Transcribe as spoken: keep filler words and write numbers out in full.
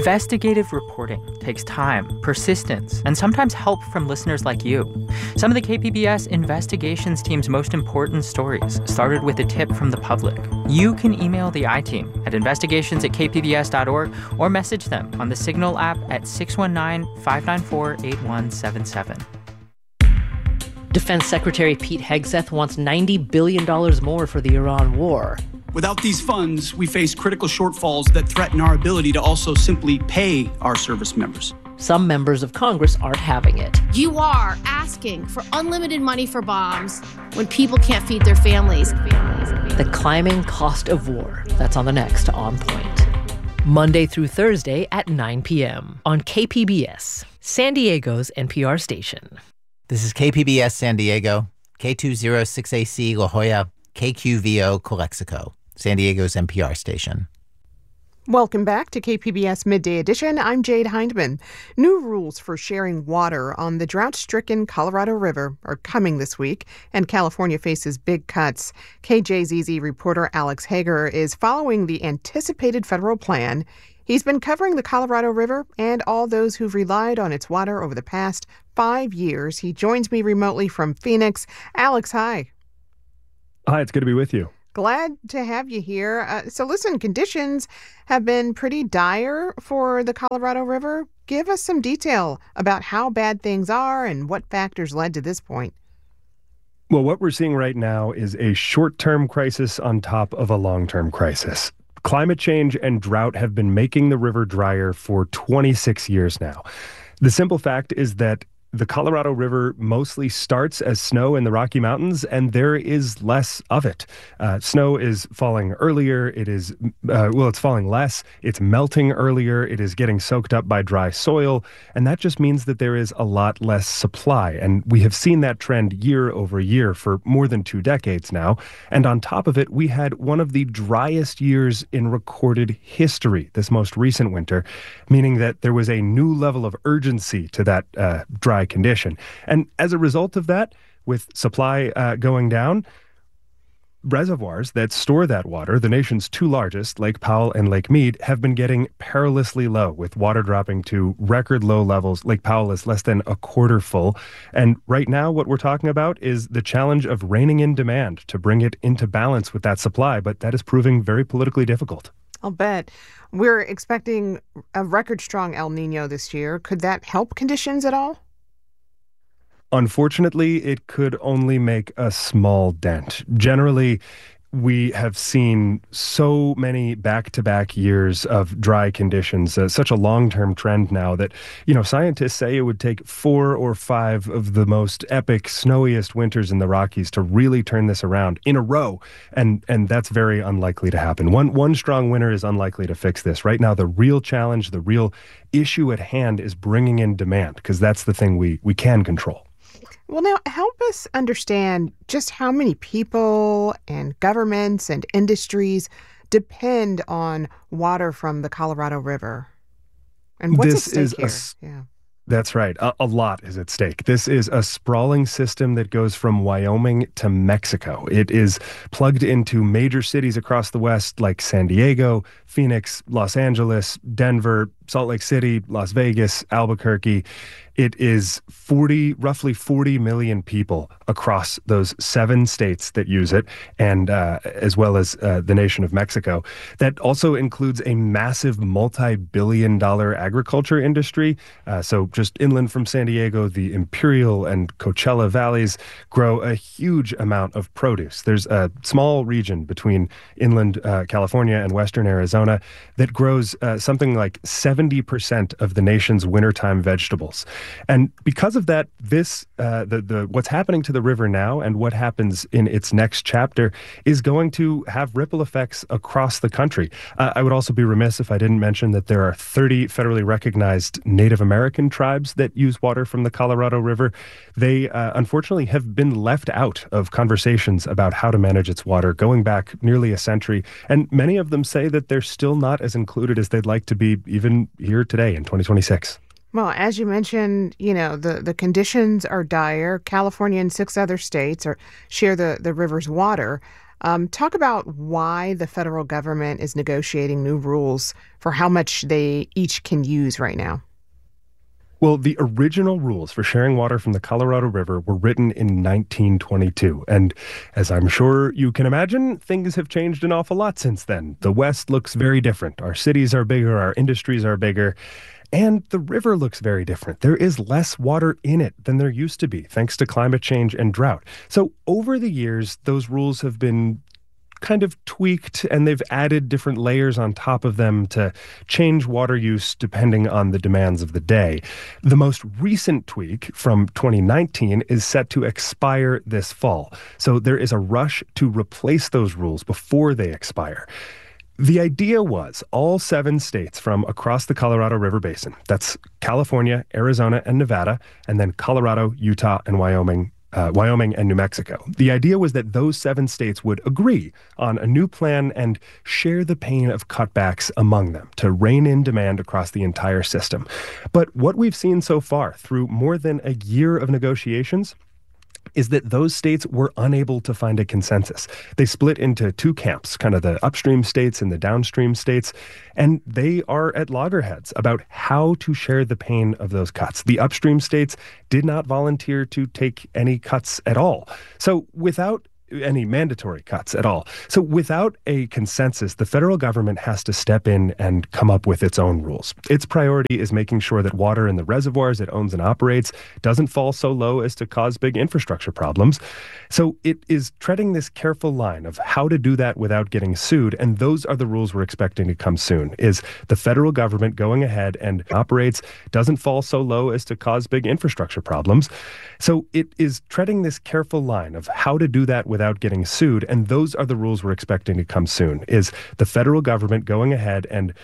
Investigative reporting takes time, persistence, and sometimes help from listeners like you. Some of the K P B S investigations team's most important stories started with a tip from the public. You can email the I-Team at investigations at k p b s dot org or message them on the Signal app at six one nine, five nine four, eight one seven seven. Defense Secretary Pete Hegseth wants ninety billion dollars more for the Iran war. Without these funds, we face critical shortfalls that threaten our ability to also simply pay our service members. Some members of Congress aren't having it. You are asking for unlimited money for bombs when people can't feed their families. The climbing cost of war. That's on the next On Point. Monday through Thursday at nine p.m. on K P B S, San Diego's N P R station. This is K P B S San Diego, K two oh six A C La Jolla, K Q V O Calexico, San Diego's N P R station. Welcome back to K P B S Midday Edition. I'm Jade Hindman. New rules for sharing water on the drought-stricken Colorado River are coming this week, and California faces big cuts. K J Z Z reporter Alex Hager is following the anticipated federal plan. He's been covering the Colorado River and all those who've relied on its water over the past five years. He joins me remotely from Phoenix. Alex, hi. Hi, it's good to be with you. Glad to have you here. Uh, so listen, conditions have been pretty dire for the Colorado River. Give us some detail about how bad things are and what factors led to this point. Well, what we're seeing right now is a short-term crisis on top of a long-term crisis. Climate change and drought have been making the river drier for twenty-six years now. The simple fact is that the Colorado River mostly starts as snow in the Rocky Mountains, and there is less of it. Uh, snow is falling earlier. It is, uh, well, it's falling less. It's melting earlier. It is getting soaked up by dry soil. And that just means that there is a lot less supply. And we have seen that trend year over year for more than two decades now. And on top of it, we had one of the driest years in recorded history this most recent winter, meaning that there was a new level of urgency to that uh, dry condition. And as a result of that, with supply uh, going down, reservoirs that store that water, the nation's two largest, Lake Powell and Lake Mead, have been getting perilously low, with water dropping to record low levels. Lake Powell is less than a quarter full. And right now, what we're talking about is the challenge of reining in demand to bring it into balance with that supply. But that is proving very politically difficult. I'll bet. We're expecting a record-strong El Nino this year. Could that help conditions at all? Unfortunately, it could only make a small dent. Generally, we have seen so many back-to-back years of dry conditions, uh, such a long-term trend now that, you know, scientists say it would take four or five of the most epic, snowiest winters in the Rockies to really turn this around in a row. And and that's very unlikely to happen. One, one strong winter is unlikely to fix this. Right now, the real challenge, the real issue at hand is bringing in demand, because that's the thing we, we can control. Well, now help us understand just how many people and governments and industries depend on water from the Colorado River. And what's this at stake is here? A, yeah. That's right. A, a lot is at stake. This is a sprawling system that goes from Wyoming to Mexico. It is plugged into major cities across the West like San Diego, Phoenix, Los Angeles, Denver, Salt Lake City, Las Vegas, Albuquerque. It is forty, roughly forty million people across those seven states that use it, and uh, as well as uh, the nation of Mexico. That also includes a massive multi-billion dollar agriculture industry. Uh, so just inland from San Diego, the Imperial and Coachella valleys grow a huge amount of produce. There's a small region between inland uh, California and western Arizona that grows uh, something like seventy percent of the nation's wintertime vegetables. And because of that, this uh, the the what's happening to the river now and what happens in its next chapter is going to have ripple effects across the country. Uh, I would also be remiss if I didn't mention that there are thirty federally recognized Native American tribes that use water from the Colorado River. They uh, unfortunately have been left out of conversations about how to manage its water going back nearly a century. And many of them say that they're still not as included as they'd like to be even here today in twenty twenty-six. Well, as you mentioned, you know, the, the conditions are dire. California and six other states are share the, the river's water. Um, talk about why the federal government is negotiating new rules for how much they each can use right now. Well, the original rules for sharing water from the Colorado River were written in nineteen twenty-two. And as I'm sure you can imagine, things have changed an awful lot since then. The West looks very different. Our cities are bigger, our industries are bigger, and the river looks very different. There is less water in it than there used to be, thanks to climate change and drought. So over the years, those rules have been kind of tweaked, and they've added different layers on top of them to change water use depending on the demands of the day. The most recent tweak from twenty nineteen is set to expire this fall. So there is a rush to replace those rules before they expire. The idea was all seven states from across the Colorado River Basin, that's California, Arizona, and Nevada, and then Colorado, Utah, and Wyoming, Uh, Wyoming and New Mexico. The idea was that those seven states would agree on a new plan and share the pain of cutbacks among them to rein in demand across the entire system. But what we've seen so far through more than a year of negotiations is that those states were unable to find a consensus. They split into two camps, kind of the upstream states and the downstream states, and they are at loggerheads about how to share the pain of those cuts. The upstream states did not volunteer to take any cuts at all. So without any mandatory cuts at all. So without a consensus, the federal government has to step in and come up with its own rules. Its priority is making sure that water in the reservoirs it owns and operates doesn't fall so low as to cause big infrastructure problems. So it is treading this careful line of how to do that without getting sued, and those are the rules we're expecting to come soon, is the federal government going ahead and operates, doesn't fall so low as to cause big infrastructure problems. So it is treading this careful line of how to do that without getting sued, and those are the rules we're expecting to come soon, is the federal government going ahead and